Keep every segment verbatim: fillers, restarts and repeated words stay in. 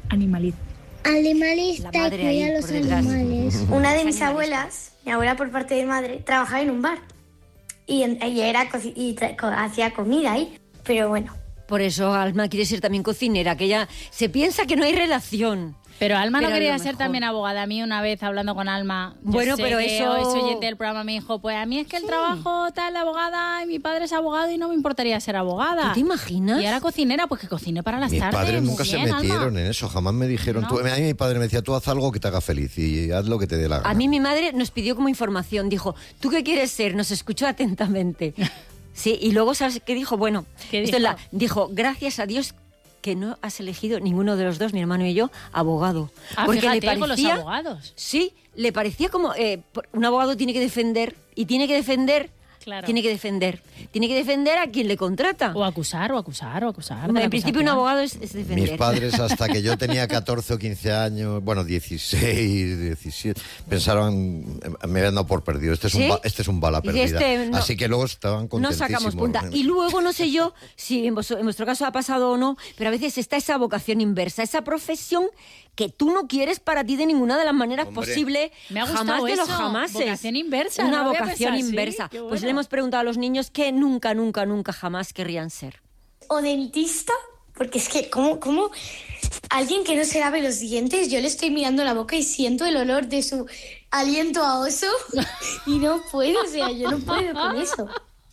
animalista. Animalista y cuida a los animales. Una de mis abuelas, mi abuela por parte de madre, trabajaba en un bar. Y ella era co- y tra- co- hacía comida ahí. Pero bueno. Por eso Alma quiere ser también cocinera, que ella se piensa que no hay relación. Pero Alma Pero no a quería lo ser mejor. también abogada. A mí una vez hablando con Alma, yo Bueno, sé pero que eso- es oyente del programa, me dijo, pues a mí es que el Sí. trabajo tal de abogada y mi padre es abogado y no me importaría ser abogada. ¿Tú te imaginas? Y ahora cocinera, pues que cocine para las Mis tardes. padres muy nunca se bien, metieron Alma. en eso, jamás me dijeron... ¿No? Tú, a mí mi padre me decía, tú haz algo que te haga feliz y haz lo que te dé la gana. A mí mi madre nos pidió como información, dijo, ¿tú qué quieres ser? Nos escuchó atentamente. Sí, y luego, ¿sabes qué dijo? Bueno, ¿Qué esto es dijo? la- dijo, gracias a Dios que no has elegido ninguno de los dos, mi hermano y yo, abogado. Ah, Porque fíjate, le parecía, con los abogados. Sí, le parecía como, eh, por- un abogado tiene que defender, y tiene que defender, Claro. tiene que defender, tiene que defender a quien le contrata. O acusar, o acusar, o acusar. de en la principio un acusación. abogado es, es defender. Mis padres, hasta que yo tenía catorce o quince años, bueno, dieciséis, diecisiete, pensaron, me habían dado por perdido. Este es, ¿Sí? un, ba- este es un bala Dice, perdida. este no- Así que luego estaban No contentísimos. sacamos punta. Y luego, no sé yo si en, vos- en vuestro caso ha pasado o no, pero a veces está esa vocación inversa, esa profesión que tú no quieres para ti de ninguna de las maneras Hombre. posibles. Me ha gustado jamás de los eso, jamases. vocación inversa, Una no lo había vocación pensado así, inversa. qué Pues bueno. le hemos preguntado a los niños que nunca, nunca, nunca, jamás querrían ser. O dentista, porque es que, ¿cómo, cómo alguien que no se lave los dientes, yo le estoy mirando la boca y siento el olor de su aliento a oso y no puedo, o sea, yo no puedo con eso.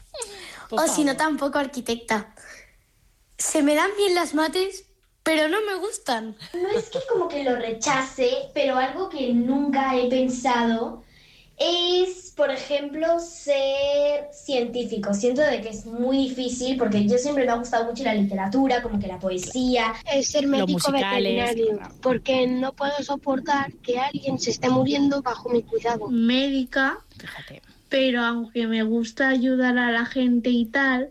Por O si no, favor. tampoco arquitecta. Se me dan bien las mates, pero no me gustan. No es que como que lo rechace, pero algo que nunca he pensado es, por ejemplo, ser científico. Siento de que es muy difícil porque yo siempre me ha gustado mucho la literatura, como que la poesía. Es ser Los médico musicales. veterinario, porque no puedo soportar que alguien se esté muriendo bajo mi cuidado. Médica, Fíjate. pero aunque me gusta ayudar a la gente y tal,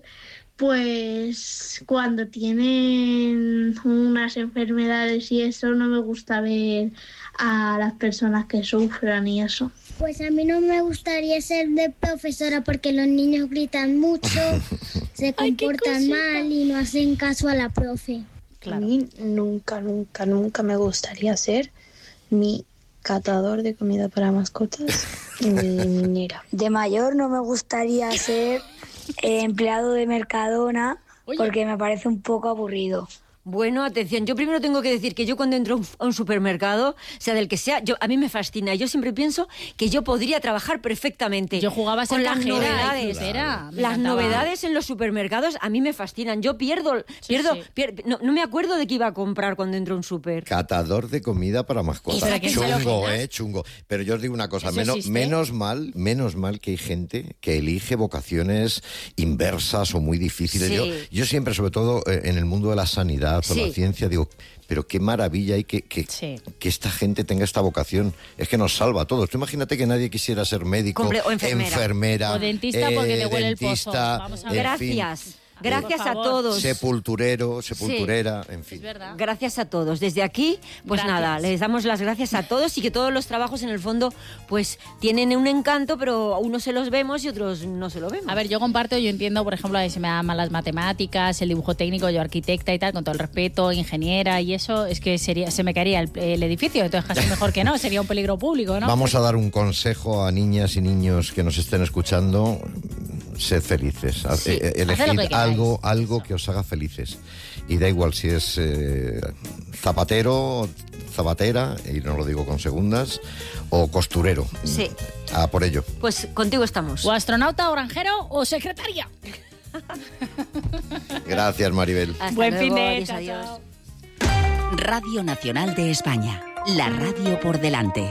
pues cuando tienen unas enfermedades y eso, no me gusta ver a las personas que sufran y eso. Pues a mí no me gustaría ser de profesora porque los niños gritan mucho, se Ay, qué comportan cosita. mal y no hacen caso a la profe. Claro. A mí nunca, nunca, nunca me gustaría ser ni catador de comida para mascotas ni niñera. De mayor no me gustaría ser eh, empleado de Mercadona Oye. porque me parece un poco aburrido. Bueno, atención, yo primero tengo que decir que yo cuando entro a un- a un supermercado, sea del que sea, yo a mí me fascina. Yo siempre pienso que yo podría trabajar perfectamente. Yo jugaba a ser con las cajera y novedades. frutera, me Las encantaba. novedades en los supermercados a mí me fascinan. Yo pierdo, pierdo, sí. pier- no, no me acuerdo de qué iba a comprar cuando entro a un super. Catador de comida para mascotas. ¿Pero a quién se lo Chungo, opinas? eh, chungo. Pero yo os digo una cosa, ¿Eso menos, existe? menos mal, menos mal que hay gente que elige vocaciones inversas o muy difíciles. Sí. Yo, yo siempre, sobre todo eh, en el mundo de la sanidad o Sí. la ciencia, digo, pero qué maravilla hay que, que, Sí. que esta gente tenga esta vocación. Es que nos salva a todos. Tú imagínate que nadie quisiera ser médico, Hombre, o enfermera. enfermera, O dentista porque te huele el pozo. dentista, Vamos a ver. en fin, Gracias. Gracias Por a favor. todos. sepulturero, sepulturera, en fin. Es verdad. Gracias a todos. Desde aquí, pues Gracias. nada, les damos las gracias a todos y que todos los trabajos en el fondo pues tienen un encanto, pero a unos se los vemos y otros no se lo vemos. A ver, yo comparto, yo entiendo, por ejemplo, que se me dan mal las matemáticas, el dibujo técnico, yo arquitecta y tal, con todo el respeto, ingeniera y eso, es que sería, se me caería el, el edificio, entonces casi mejor que no, sería un peligro público, ¿no? Vamos a dar un consejo a niñas y niños que nos estén escuchando. Sed felices. A- Sí, eh, haced lo elegid que queráis. algo, algo que os haga felices. Y da igual si es eh, zapatero, zapatera, y no lo digo con segundas, o costurero. Sí. A por ello. Pues contigo estamos. O astronauta, o granjero, o secretaria. Gracias, Maribel. Hasta Buen luego, fin de adiós, chao, adiós. chao. Radio Nacional de España. La radio por delante.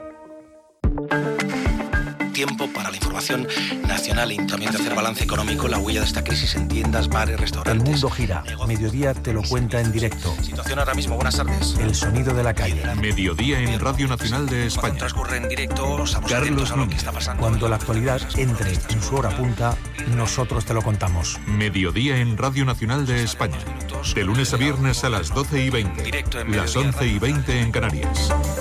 Tiempo para la información nacional y también de hacer balance económico, la huella de esta crisis en tiendas, bares, El restaurantes. mundo gira. Mediodía te lo cuenta en directo. Situación ahora mismo, buenas tardes. El sonido de la calle. Mediodía en Radio Nacional de Cuando España. transcurre en directo, estamos Carlos atentos a lo que Núñez. está pasando. Cuando la actualidad entre en su hora punta, nosotros te lo contamos. Mediodía en Radio Nacional de España. De lunes a viernes a las doce y veinte. Directo en Las Mediodía once y veinte en Canarias.